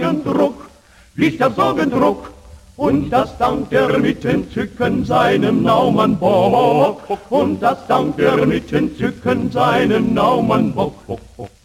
Magendruck, ließ der Sorgendruck, und das dankt er mit Entzücken seinem Naumann Bock, und das dankt er mit Entzücken seinem Naumann Bock.